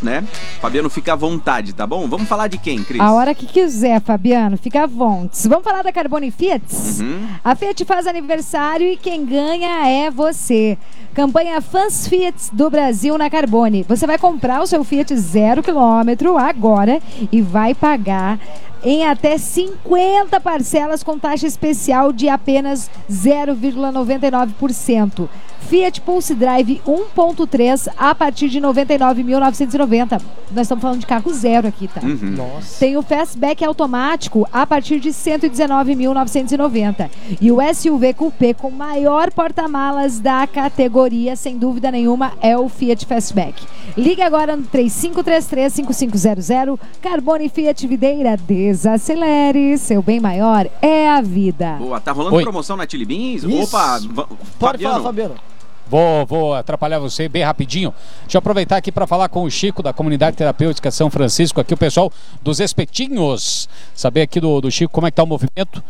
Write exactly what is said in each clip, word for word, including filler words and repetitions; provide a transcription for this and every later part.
né? Fabiano, fica à vontade, tá bom? Vamos falar de quem, Cris? A hora que quiser, Fabiano, fica à vontade. Vamos falar da Carbone Fiat? Uhum. A Fiat faz aniversário e quem ganha é você. Campanha Fãs Fiat do Brasil na Carbone. Você vai comprar o seu Fiat zero quilômetro agora e vai pagar em até cinquenta parcelas com taxa especial de apenas zero vírgula noventa e nove por cento. Fiat Pulse Drive um ponto três a partir de noventa e nove mil novecentos e noventa. Nós estamos falando de carro zero aqui, tá? Uhum. Nossa. Tem o Fastback automático a partir de cento e dezenove mil novecentos e noventa. E o S U V Coupé com maior porta-malas da categoria, sem dúvida nenhuma, é o Fiat Fastback. Ligue agora no três cinco três três, cinco cinco zero zero. Carbone Fiat Videira. Desacelere. Seu bem maior é a vida. Boa, tá rolando Oi. promoção na Chili Beans? Isso. Opa, va- Pode Fabiano. falar, Fabiano. Vou, vou atrapalhar você bem rapidinho. Deixa eu aproveitar aqui para falar com o Chico, da Comunidade Terapêutica São Francisco, aqui o pessoal dos Espetinhos. Saber aqui do, do Chico como é que tá o movimento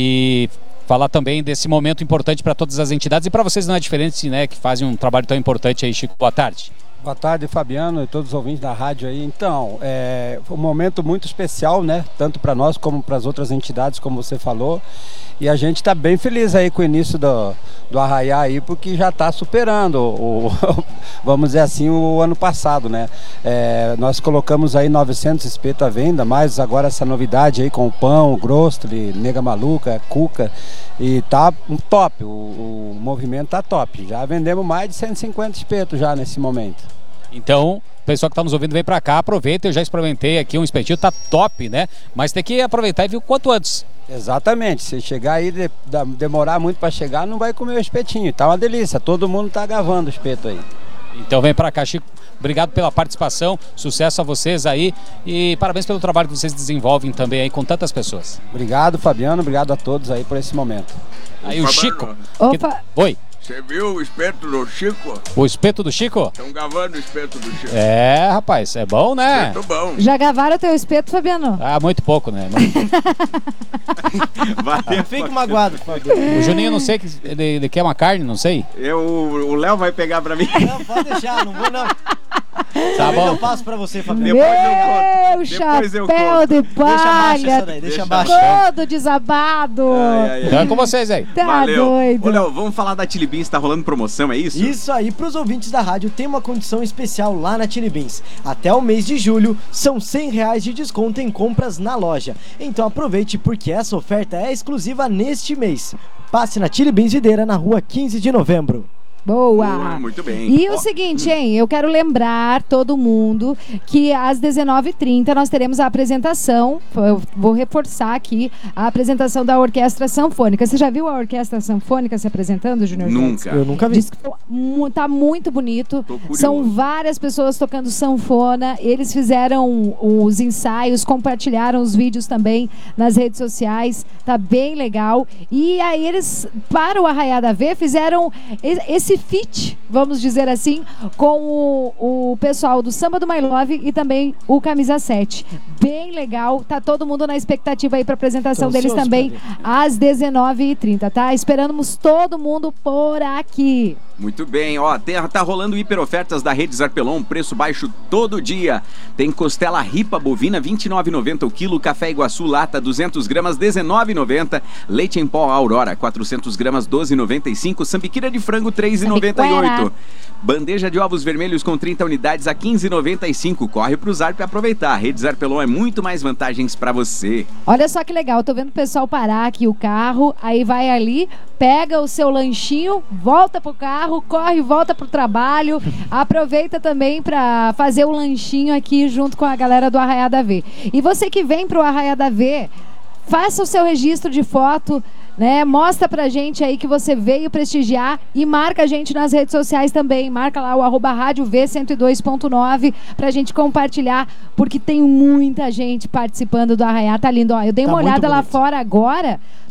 e falar também desse momento importante para todas as entidades e para vocês não é diferente, né, que fazem um trabalho tão importante aí, Chico. Boa tarde. Boa tarde, Fabiano, e todos os ouvintes da rádio aí. Então, é um momento muito especial, né? Tanto para nós como para as outras entidades, como você falou. E a gente está bem feliz aí com o início do, do Arraiá aí, porque já está superando o, o vamos dizer assim, o ano passado, né? É, nós colocamos aí novecentos espetos à venda, mas agora essa novidade aí com o pão, o grostre, nega maluca, cuca, e tá um top, o, o movimento tá top. Já vendemos mais de cento e cinquenta espetos já nesse momento. Então, o pessoal que está nos ouvindo vem para cá, aproveita. Eu já experimentei aqui um espetinho, tá top, né? Mas tem que aproveitar e ver o quanto antes. Exatamente, se chegar aí, de, da- demorar muito para chegar, não vai comer o espetinho. Tá uma delícia, todo mundo tá gravando o espeto aí. Então vem para cá, Chico. Obrigado pela participação, sucesso a vocês aí e parabéns pelo trabalho que vocês desenvolvem também aí com tantas pessoas. Obrigado, Fabiano, obrigado a todos aí por esse momento. Aí o Chico. Opa, que- Oi, Você viu o espeto do Chico? o espeto do Chico? Estão gravando o espeto do Chico. É, rapaz, é bom, né? Espeto bom. já gravaram o teu espeto, Fabiano? Ah, muito pouco, né? Mas Valeu, Fique Fabiano. magoado, Fabiano. o Juninho, não sei, que ele, ele quer uma carne, não sei. Eu, o Léo vai pegar pra mim. Não, pode deixar, não vou não. Tá Talvez bom. eu passo pra você, Fabiano. Depois eu conto. Meu Depois eu chapéu conto. de Deixa abaixo essa palha, daí, deixa Deixa abaixo. todo desabado. Ai, ai, ai. Então é com vocês aí. Tá Valeu. doido. Ô, Léo, vamos falar da Chili Beans, tá rolando promoção, é isso? Isso aí, pros ouvintes da rádio, tem uma condição especial lá na Chili Beans. Até o mês de julho, são cem reais de desconto em compras na loja. Então aproveite, porque essa oferta é exclusiva neste mês. Passe na Chili Beans Videira, na rua quinze de novembro. Boa. Boa, muito bem. E o Ó, seguinte, hein? Eu quero lembrar todo mundo que às dezenove e trinta nós teremos a apresentação. Eu vou reforçar aqui a apresentação da Orquestra Sanfônica. Você já viu a Orquestra Sanfônica se apresentando, Júnior? Nunca. Eu nunca vi. Diz que mu- tá muito bonito. Tô curioso. São várias pessoas tocando sanfona. Eles fizeram os ensaios, compartilharam os vídeos também nas redes sociais. Tá bem legal. E aí eles, para o Arraiá da V, fizeram e- esse feat, vamos dizer assim, com o, o pessoal do Samba do My Love e também o Camisa sete. Bem legal. Tá todo mundo na expectativa aí para apresentação Tô deles ansioso também pra às dezenove e trinta, tá? Esperamos todo mundo por aqui. Muito bem, ó, tem- tá rolando hiper ofertas da Rede Zarpelon, preço baixo todo dia. Tem costela ripa bovina, vinte e nove reais e noventa centavos o quilo, café Iguaçu lata, duzentas gramas, dezenove reais e noventa centavos, leite em pó Aurora, quatrocentas gramas, doze reais e noventa e cinco centavos, sambiquira de frango, três reais e noventa e oito centavos. Bandeja de ovos vermelhos com trinta unidades a quinze reais e noventa e cinco centavos. Corre pro Zarp aproveitar. A Rede Zarpelon é muito mais vantagens pra você. Olha só que legal, tô vendo o pessoal parar aqui o carro, aí vai ali, pega o seu lanchinho, volta pro carro, corre e volta pro trabalho, aproveita também pra fazer o lanchinho aqui junto com a galera do Arraiá da V. E você que vem pro Arraiá da V, faça o seu registro de foto, né? Mostra pra gente aí que você veio prestigiar e marca a gente nas redes sociais também. Marca lá o arroba rádio V cento e dois ponto nove pra gente compartilhar, porque tem muita gente participando do Arraiá. Tá lindo, ó. Eu dei Tá uma muito olhada lá bonito. fora agora.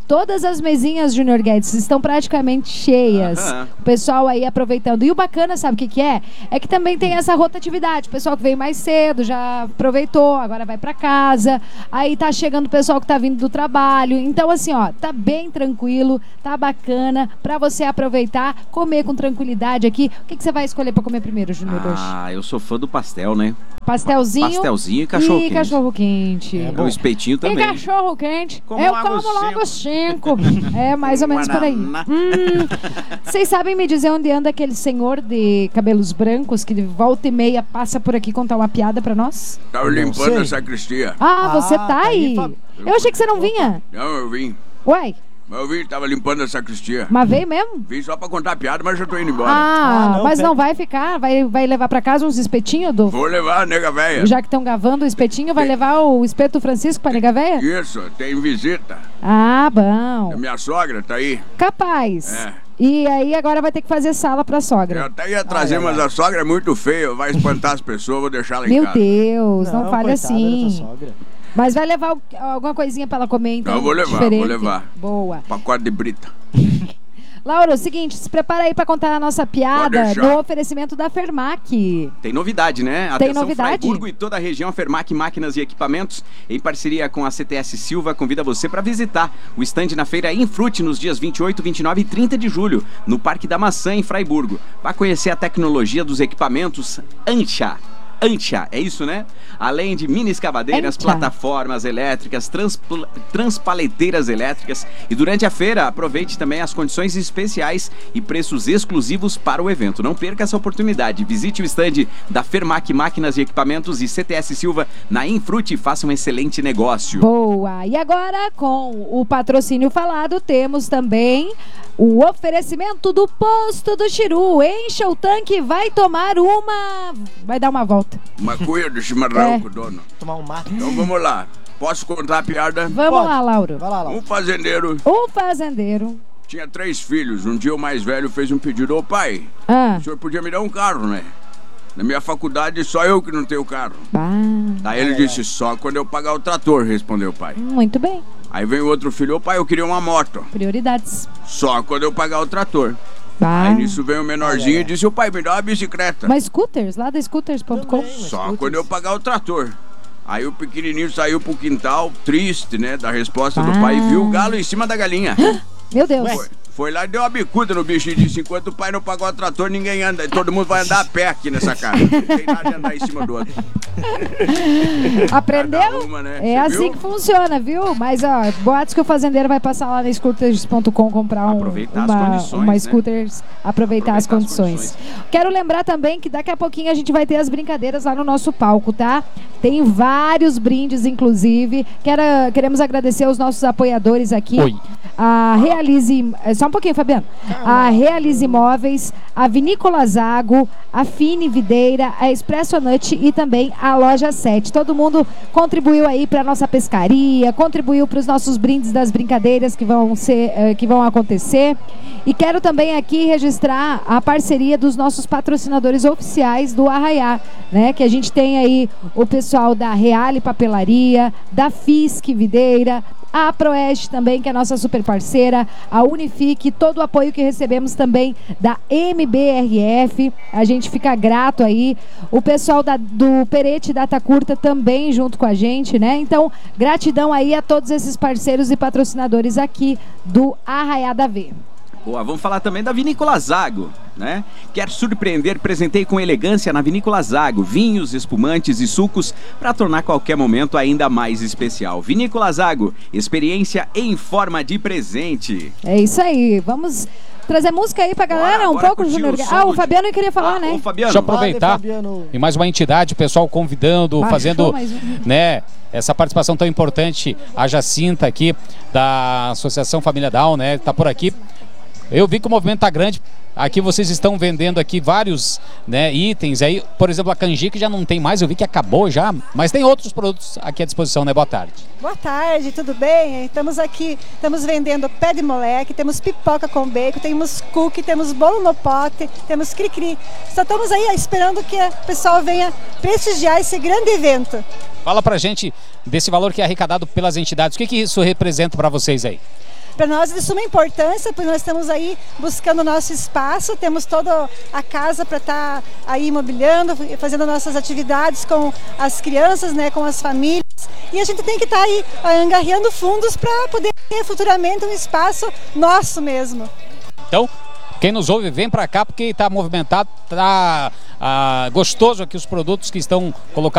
Todas as mesinhas, Júnior Guedes, estão praticamente cheias. Aham. O pessoal aí aproveitando. E o bacana, sabe o que que é? É que também tem essa rotatividade. O pessoal que veio mais cedo já aproveitou, agora vai pra casa. Aí tá chegando o pessoal que tá vindo do trabalho. Então, assim, ó, tá bem tranquilo, tá bacana pra você aproveitar, comer com tranquilidade aqui. O que que você vai escolher pra comer primeiro, Júnior? Ah, eu sou fã do pastel, né? Pastelzinho. Pastelzinho e cachorro E quente. cachorro quente. O espetinho E também. cachorro quente. Como eu logo como logo cinco. cinco. É mais ou menos por aí. Guaraná. Hum, Vocês sabem me dizer onde anda aquele senhor de cabelos brancos que de volta e meia passa por aqui contar uma piada pra nós? Tava limpando sei. a sacristia. Ah, você Ah, tá tá aí, aí? Fábio. Eu achei que você não vinha. Não, eu vim. Uai, Mas eu vim, tava limpando a sacristia. mas veio mesmo? Vim só pra contar piada, mas já tô indo embora. Ah, Ah, não, mas pera- não vai ficar? Vai, vai levar pra casa uns espetinhos do... Vou levar a nega véia. Já que estão gravando o espetinho, vai levar o espeto Francisco pra nega véia? Isso, tem visita. Ah, A bom. minha sogra tá aí. Capaz. É. E aí agora vai ter que fazer sala pra Eu sogra. até ia trazer, mas a sogra é muito feia, vai espantar as pessoas, vou deixar ela em Meu casa. Deus, não, fale coitada da assim. tua sogra. Mas vai levar o- alguma coisinha pra ela comer, então? Eu vou levar, diferente. vou levar. Boa. Pacote de brita. Laura, é o seguinte, se prepara aí pra contar a nossa Pode piada deixar. no oferecimento da Fermac. Tem novidade, né? Tem Atenção, novidade? Fraiburgo e toda a região, Fermac Máquinas e Equipamentos, em parceria com a C T S Silva, convida você para visitar o estande na feira Infrute nos dias vinte e oito, vinte e nove e trinta de julho, no Parque da Maçã, em Fraiburgo. Vá conhecer a tecnologia dos equipamentos Ancha. Ancha, é isso, né? Além de mini escavadeiras, Ancha. plataformas elétricas, transpl- transpaleteiras elétricas. E durante a feira, aproveite também as condições especiais e preços exclusivos para o evento. Não perca essa oportunidade. Visite o estande da Fermac Máquinas e Equipamentos e C T S Silva na Infrute e faça um excelente negócio. Boa. E agora, com o patrocínio falado, temos também o oferecimento do Posto do Chiru. Encha o tanque e vai tomar uma... Vai dar uma volta. Uma cuia de chimarrão É. com o dono. Tomar um mate. Então vamos lá. Posso contar a piada? Vamos Pode. lá, Lauro. Vai lá, lá. Um fazendeiro O fazendeiro... tinha três filhos. Um dia o mais velho fez um pedido. Ô pai, Ah, o senhor podia me dar um carro, né? Na minha faculdade, só eu que não tenho carro. bah, Daí ele disse, só quando eu pagar o trator, respondeu o pai. muito bem. Aí vem o outro filho, ô pai, eu queria uma moto. Prioridades. Só quando eu pagar o trator. Bah. Aí nisso vem o menorzinho e disse, ô pai, me dá uma bicicleta. Mas scooters, lá da scooters ponto com. Também. Só Scooters. quando eu pagar o trator. Aí o pequenininho saiu pro quintal, triste, né, da resposta do Ah. pai, e viu o galo em cima da galinha. Meu Deus. Foi, foi lá e deu uma bicuda no bicho e disse, enquanto o pai não pagou o trator, ninguém anda. Todo mundo vai andar a pé aqui nessa casa. Não tem nada de andar em cima do outro. Aprendeu? Cada uma, né? É Você assim viu? que funciona, viu? Mas, ó, boatos que o fazendeiro vai passar lá na scooters ponto com comprar um, Aproveitar as uma, condições, uma né? scooters, aproveitar, Aproveitar as as condições. Quero lembrar também que daqui a pouquinho a gente vai ter as brincadeiras lá no nosso palco, tá? Tem vários brindes, inclusive. Quero, queremos agradecer aos nossos apoiadores aqui. Oi. A Realize... eh, Só um pouquinho, Fabiano. A Realize Imóveis, a Vinícola Zago, a Fine Videira, a Expresso Nut e também a Loja sete. Todo mundo contribuiu aí para nossa pescaria, contribuiu para os nossos brindes das brincadeiras que vão ser, eh, que vão acontecer. E quero também aqui registrar a parceria dos nossos patrocinadores oficiais do Arraiá, né? Que a gente tem aí o pessoal da Reale Papelaria, da Fisk Videira, a Proeste também, que é a nossa super parceira, a Unifique, todo o apoio que recebemos também da M B R F, a gente fica grato aí, o pessoal da, do Perete Data Curta também junto com a gente, né? Então, gratidão aí a todos esses parceiros e patrocinadores aqui do Arraiá da V. Boa, vamos falar também da Vinícola Zago, né? Quer surpreender? Presentei com elegância na Vinícola Zago, vinhos, espumantes e sucos para tornar qualquer momento ainda mais especial. Vinícola Zago, experiência em forma de presente. É isso aí, vamos trazer música aí pra galera, Bora, um bora pouco, curtir Júnior. o som Ah, o de- Fabiano queria falar, Ah, né? Ô, Fabiano, Deixa eu aproveitar. Vale, Fabiano. E mais uma entidade, o pessoal convidando, Baixou fazendo, mais um. né, essa participação tão importante. A Jacinta aqui, da Associação Família Down, né, tá por aqui. Eu vi que o movimento tá grande. Aqui vocês estão vendendo aqui vários, né, itens aí. Por exemplo, a canjica já não tem mais, eu vi que acabou já. Mas tem outros produtos aqui à disposição, né? Boa tarde. Boa tarde, tudo bem? Estamos aqui, estamos vendendo pé de moleque, temos pipoca com bacon, temos cookie, temos bolo no pote, temos cri-cri. Só estamos aí esperando que o pessoal venha prestigiar esse grande evento. Fala pra gente desse valor que é arrecadado pelas entidades. O que que isso representa pra vocês aí? para nós é de suma importância, porque nós estamos aí buscando o nosso espaço, temos toda a casa para estar aí mobiliando, fazendo nossas atividades com as crianças, né, com as famílias, e a gente tem que estar aí angariando fundos para poder ter futuramente um espaço nosso mesmo. Então, quem nos ouve, vem para cá porque está movimentado, está ah, gostoso aqui os produtos que estão colocados